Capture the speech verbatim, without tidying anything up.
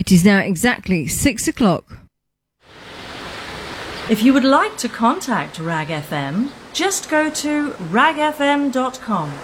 It is now exactly six o'clock. If you would like to contact Rag F M, just go to rag f m dot com.